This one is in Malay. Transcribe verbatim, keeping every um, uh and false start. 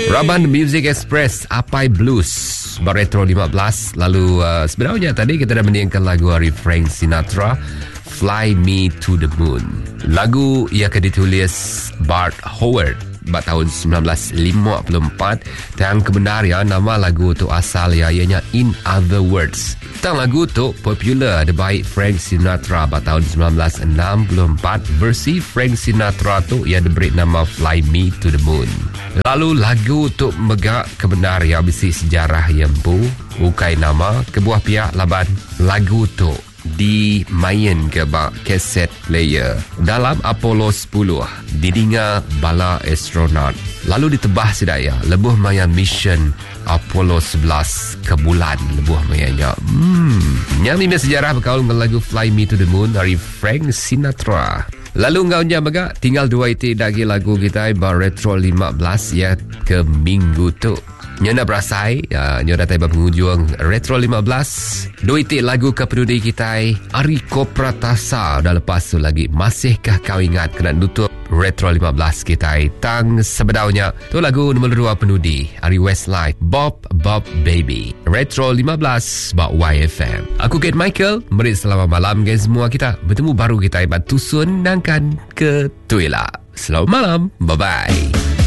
Raban Music Express Apai Blues Retro lima belas. Lalu uh, sebenarnya tadi kita dah mendengarkan lagu dari Frank Sinatra, Fly Me to the Moon. Lagu yang akan ditulis Bart Howard pada tahun sembilan belas lima puluh empat. Dan kebenaran nama lagu tu asal ianya In Other Words. Dan lagu tu popular terbaik Frank Sinatra pada tahun sembilan belas enam puluh empat. Versi Frank Sinatra tu ia diberi nama Fly Me to the Moon. Lalu lagu tu megak kebenaran bisi sejarah yang bu ukai nama kebuah pihak laban lagu tu dimain ke bak kaset player dalam Apollo sepuluh didinga bala astronaut. Lalu ditebah sedaya lebuh maya mission Apollo sebelas ke bulan lebuh mayanya. Hmm, yang ini sejarah berkaul dengan lagu Fly Me to the Moon dari Frank Sinatra. Lalu ngau nya baga tinggal dua iti lagi lagu kita bar Retro lima belas ya ke minggu tu. Nyonya berasai, uh, nyonya datang penghujung Retro lima belas. Dua iti lagu ke penudi kita Ariko Pratasa. Dah lepas tu lagi masihkah kau ingat kena nutup Retro lima belas kita tang sebenarnya tu lagu nombor dua penudi Ari Westlife Bob Bob Baby. Retro lima belas Bak Y F M. Aku Kate Michael. Mari selamat malam guys semua kita. Bertemu baru kita Batusun nangkan ke Tuila. Selamat malam. Bye bye.